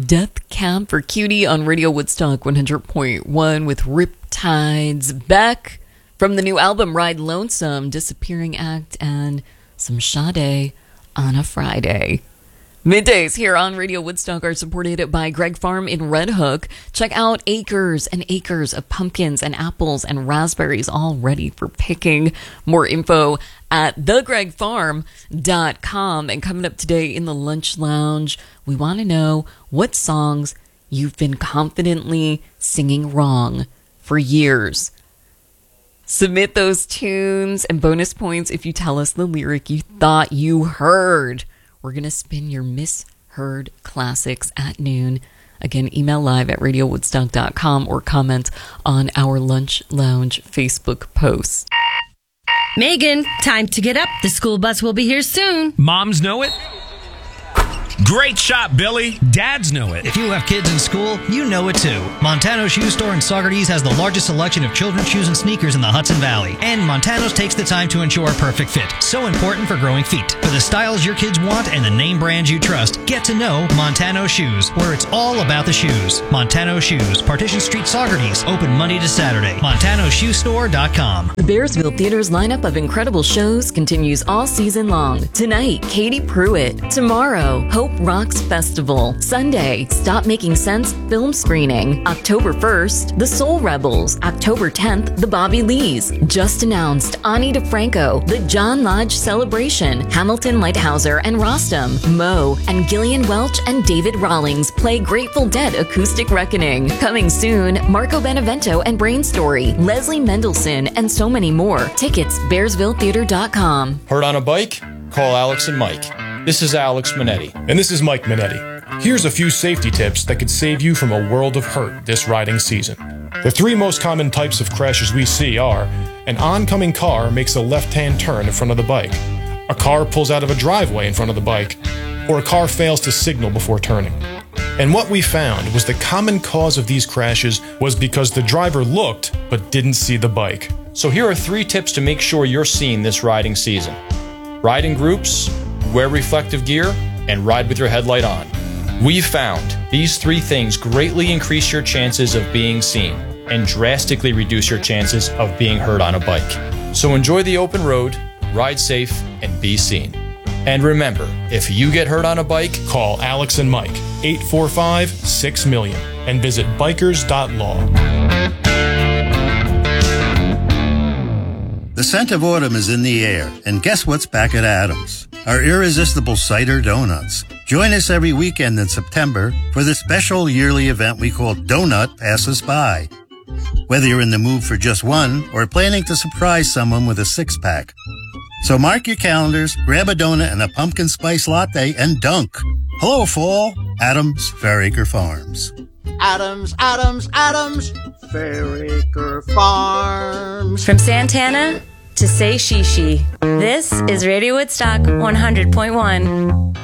Death Cab for Cutie on Radio Woodstock 100.1 with Riptides, back from the new album Ride Lonesome, Disappearing Act, and some Sade on a Friday. Middays here on Radio Woodstock are supported by Greg Farm in Red Hook. Check out acres and acres of pumpkins and apples and raspberries all ready for picking. More info at thegregfarm.com. And coming up today in the Lunch Lounge, we want to know what songs you've been confidently singing wrong for years. Submit those tunes and bonus points if you tell us the lyric you thought you heard. We're going to spin your misheard classics at noon. Again, email live at radiowoodstock.com or comment on our Lunch Lounge Facebook post. Megan, time to get up. The school bus will be here soon. Moms know it. Great shot, Billy. Dads know it. If you have kids in school, you know it too. Montano's Shoe Store in Saugerties has the largest selection of children's shoes and sneakers in the Hudson Valley. And Montano's takes the time to ensure a perfect fit. So important for growing feet. For the styles your kids want and the name brands you trust, get to know Montano Shoes, where it's all about the shoes. Montano Shoes, Partition Street, Saugerties, open Monday to Saturday. MontanoShoeStore.com. The Bearsville Theater's lineup of incredible shows continues all season long. Tonight, Katie Pruitt. Tomorrow, Hope Rocks Festival. Sunday, Stop Making Sense film screening. October 1st, The Soul Rebels. October 10th, The Bobby Lees. Just announced, Ani DeFranco, The John Lodge Celebration. Hamilton Lighthouser and Rostam. Mo and Gillian Welch and David Rawlings play Grateful Dead Acoustic Reckoning. Coming soon, Marco Benevento and Brain Story. Leslie Mendelson and so many more. Tickets, bearsvilletheater.com. Hurt on a bike? Call Alex and Mike. This is Alex Minetti. And this is Mike Minetti. Here's a few safety tips that could save you from a world of hurt this riding season. The three most common types of crashes we see are: an oncoming car makes a left-hand turn in front of the bike, a car pulls out of a driveway in front of the bike, or a car fails to signal before turning. And what we found was the common cause of these crashes was because the driver looked but didn't see the bike. So here are 3 tips to make sure you're seen this riding season. Ride in groups, wear reflective gear, and ride with your headlight on. We've found these 3 things greatly increase your chances of being seen and drastically reduce your chances of being hurt on a bike. So enjoy the open road, ride safe, and be seen. And remember, if you get hurt on a bike, call Alex and Mike, 845-6-MILLION, and visit bikers.law. The scent of autumn is in the air, and guess what's back at Adams? Our irresistible cider donuts. Join us every weekend in September for the special yearly event we call Donut Passes By. Whether you're in the mood for just one or planning to surprise someone with a 6-pack. So mark your calendars, grab a donut and a pumpkin spice latte, and dunk. Hello, fall. Adams Fairacre Farms. Adams, Adams, Adams, Fairacre Farms. From Santana to Say Shishi, this is Radio Woodstock 100.1.